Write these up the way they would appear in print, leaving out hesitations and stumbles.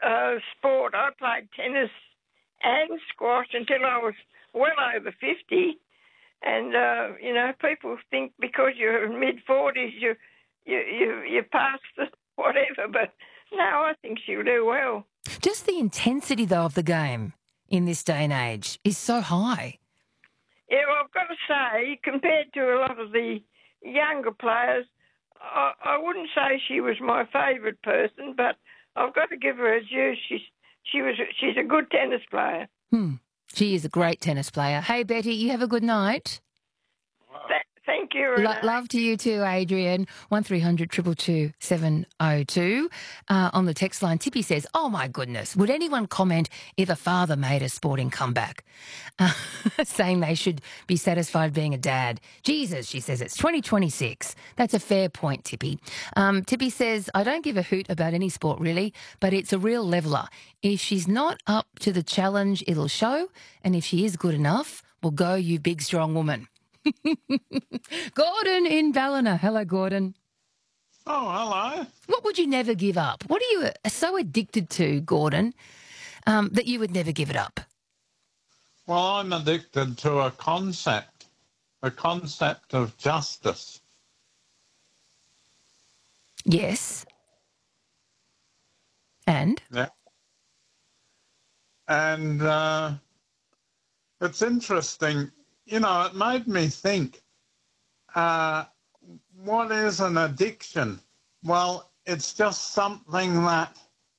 sport. I played tennis and squash until I was well over 50. And, people think because you're in mid-40s, you're past the whatever. But no, I think she'll do well. Just the intensity, though, of the game in this day and age is so high. Yeah, well, I've got to say, compared to a lot of the younger players, I wouldn't say she was my favourite person, but I've got to give her a due. She's a good tennis player. She is a great tennis player. Hey, Betty, you have a good night. Thank you, Renee. Love to you too, Adrian. 1300 222 702. On the text line, Tippy says, oh, my goodness, would anyone comment if a father made a sporting comeback? Saying they should be satisfied being a dad. Jesus, she says, it's 2026. That's a fair point, Tippy. Tippy says, I don't give a hoot about any sport, really, but it's a real leveller. If she's not up to the challenge, it'll show. And if she is good enough, well, go, you big, strong woman. Gordon in Ballina. Hello, Gordon. Oh, hello. What would you never give up? What are you so addicted to, Gordon, that you would never give it up? Well, I'm addicted to a concept of justice. Yes. And? Yeah. And it's interesting. You know, it made me think, what is an addiction? Well, it's just something that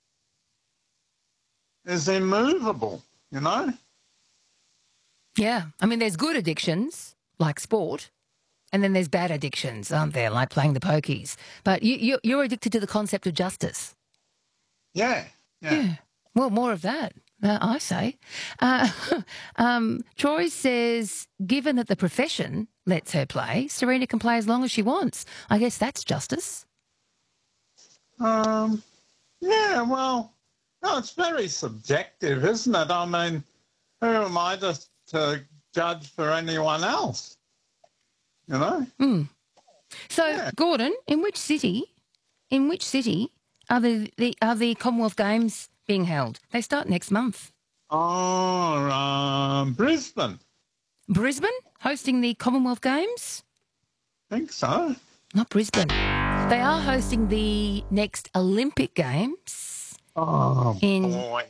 is immovable, you know? Yeah. I mean, there's good addictions, like sport, and then there's bad addictions, aren't there, like playing the pokies. But you're addicted to the concept of justice. Yeah. Well, more of that. I say. Troy says, given that the profession lets her play, Serena can play as long as she wants. I guess that's justice. Yeah, well, no, it's very subjective, isn't it? I mean, who am I to judge for anyone else? You know? So, yeah. Gordon, in which city are the Commonwealth Games being held? They start next month. Oh, Brisbane. Brisbane hosting the Commonwealth Games? I think so. Not Brisbane. They are hosting the next Olympic Games in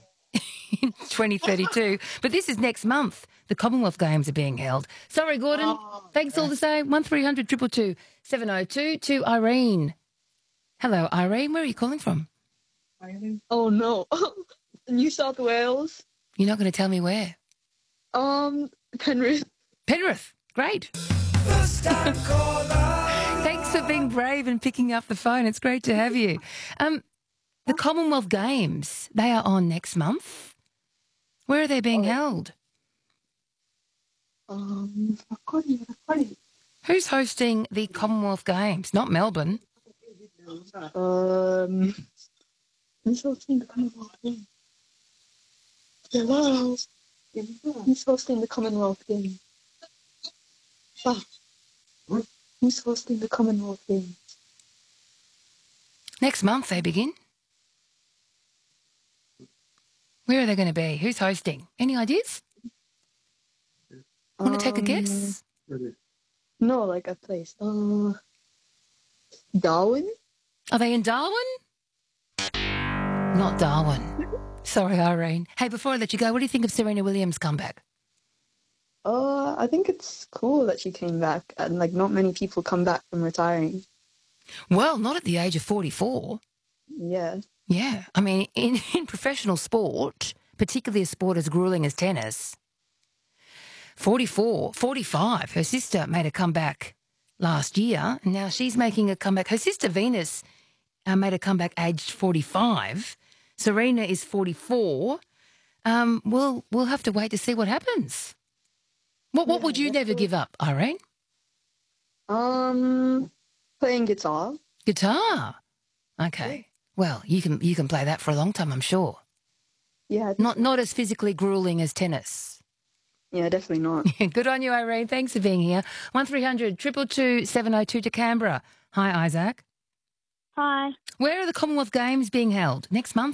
2032. But this is next month. The Commonwealth Games are being held. Sorry, Gordon. Thanks all the same. 1300 222 702 to Irene. Hello, Irene. Where are you calling from? Oh, no. New South Wales. You're not going to tell me where? Penrith. Penrith. Great. Thanks for being brave and picking up the phone. It's great to have you. The Commonwealth Games, they are on next month. Where are they being held? Who's hosting the Commonwealth Games? Not Melbourne. Who's hosting the Commonwealth Games? Hello? Who's hosting the Commonwealth Games? Who's hosting the Commonwealth Games? Next month they begin. Where are they going to be? Who's hosting? Any ideas? Want to take a guess? No, like a place. Darwin? Are they in Darwin? Not Darwin. Sorry, Irene. Hey, before I let you go, what do you think of Serena Williams' comeback? I think it's cool that she came back, and like not many people come back from retiring. Well, not at the age of 44. Yeah. Yeah. I mean, in professional sport, particularly a sport as grueling as tennis, 44, 45, her sister made a comeback last year, and now she's making a comeback. Her sister Venus made a comeback aged 45. Serena is 44. We'll have to wait to see what happens. What would you never give up, Irene? Playing guitar. Guitar. Okay. Well, you can play that for a long time, I'm sure. Yeah. Not as physically grueling as tennis. Yeah, definitely not. Good on you, Irene. Thanks for being here. 1300 222 702 to Canberra. Hi, Isaac. Hi. Where are the Commonwealth Games being held? Next month?